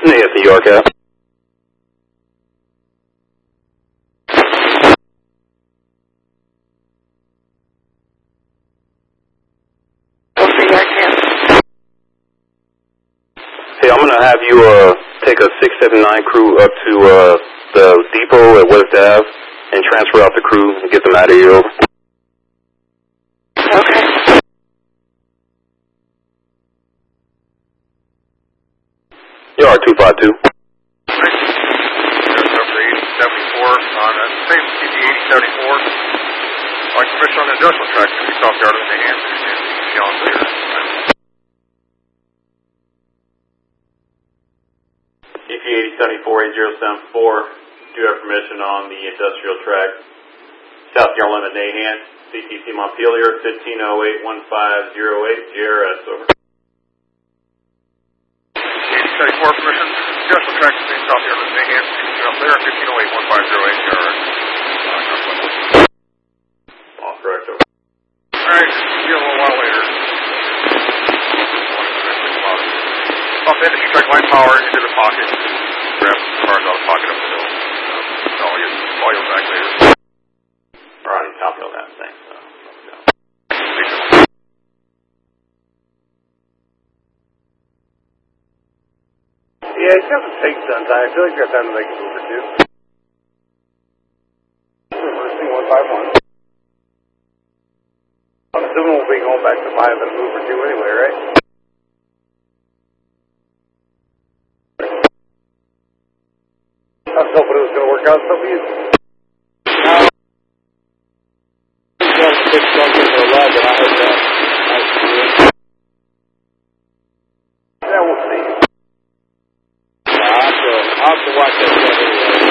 Yes, New York, yeah. Hey, I'm gonna have you take a 679 crew up to the depot at West Ave and transfer out the crew and get them out of here. Over. Okay. Yard 252. Number 8074 on that same CP 8074. Like permission on the industrial track to be South Yard in the hand and John later. CP 8074-8074, do have permission on the industrial track, South Yard limit Nahan, CTC Montpelier, 1508-1508, JRS, over. 8074 permission, industrial track to South Yard limit Nahan, up there, 1508-1508, JRS. All correct, over. Alright, see you a little while later. Off the industry track, line power into the pocket. Grab some cars out of the pocket up the hill. Call you back later. Alright, copy all that, thanks. Yeah, it's got some takes done, Ty. I feel like you got time to make a move or two. Reversing 151. I'm assuming we'll be going back to 5 in a move or two anyway, right? I was hoping it was going to work out so easy. Yeah, we'll see. I'll have to watch that.